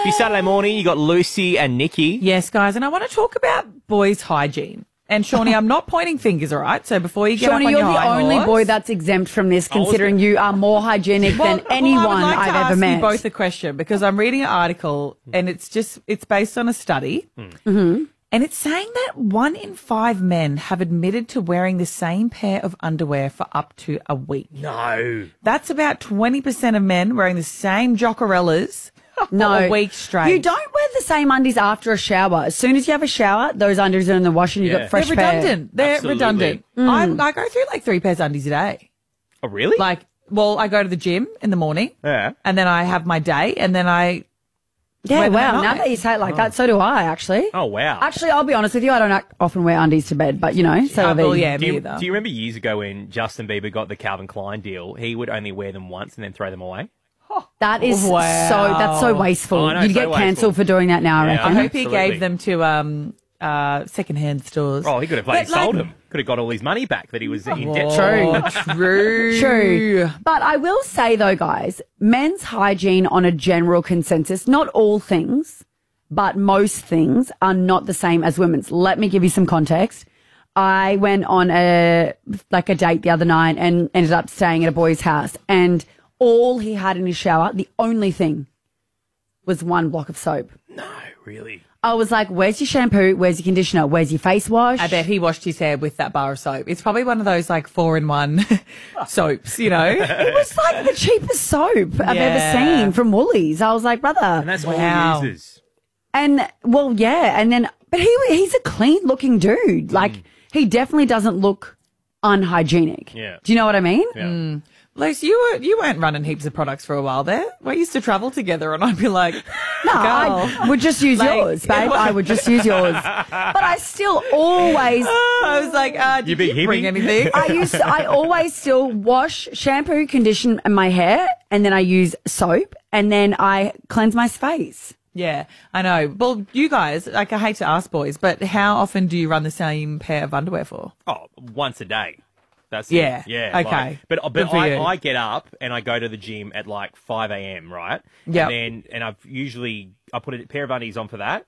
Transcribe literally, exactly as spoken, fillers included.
you Saturday morning. You got Lucy and Nikki. Yes, guys, and I want to talk about boys' hygiene. And Shawnee, I'm not pointing fingers, all right? So before you get Shawnee, up on you're your the high only horse, boy that's exempt from this, considering you are more hygienic well, than anyone well, I would like I've to ever ask met. you both a question because I'm reading an article and it's just it's based on a study, Mm-hmm. and it's saying that one in five men have admitted to wearing the same pair of underwear for up to a week. No. That's about twenty percent of men wearing the same Jockerellas for No. a week straight. You don't wear the same undies after a shower. As soon as you have a shower, those undies are in the wash and you've Yeah. got fresh They're pair. redundant. They're Absolutely. redundant. Mm. I, I go through like three pairs of undies a day. Oh, really? Like, well, I go to the gym in the morning, Yeah. and then I have my day, and then I Yeah, Wear them at wow. Now night. that you say it like that, so do I, actually. Oh, wow. Actually, I'll be honest with you, I don't act- often wear undies to bed, but, you know, so Oh, do well, they. yeah, do me you, either. do you remember years ago when Justin Bieber got the Calvin Klein deal? He would only wear them once and then throw them away. That is Wow. so, that's so wasteful. Oh, I know, You'd so get wasteful. cancelled for doing that now, I Yeah, reckon. I hope he Absolutely. gave them to um uh secondhand stores. Oh, he could have bloody But, like- sold them. Could have got all his money back that he was in debt. True, true, True. But I will say, though, guys, men's hygiene on a general consensus, not all things, but most things are not the same as women's. Let me give you some context. I went on a like a date the other night and ended up staying at a boy's house, and all he had in his shower, the only thing, was one block of soap. No, really. I was like, where's your shampoo? Where's your conditioner? Where's your face wash? I bet he washed his hair with that bar of soap. It's probably one of those like four in one soaps, you know. It was like the cheapest soap I've ever Yeah. seen from Woolies. I was like, brother. And that's Wow. all he uses. And well, yeah, and then, but he he's a clean looking dude. Like he definitely doesn't look unhygienic. Yeah. Do you know what I mean? Yeah. Luce, you were you weren't running heaps of products for a while there. We used to travel together, and I'd be like, No, "Girl." I would just use Like- yours, babe. I would just use yours. But I still always, I was like, uh, did big you bring hippie? anything? I used, to, I always still wash, shampoo, condition my hair, and then I use soap, and then I cleanse my face. Yeah, I know. Well, you guys, like, I hate to ask boys, but how often do you run the same pair of underwear for? Oh, once a day. That's Yeah, it. Yeah. okay. Like, but Good but for I, you. I get up and I go to the gym at like five a.m., right? Yep. And then, and I've usually, I put a pair of undies on for that.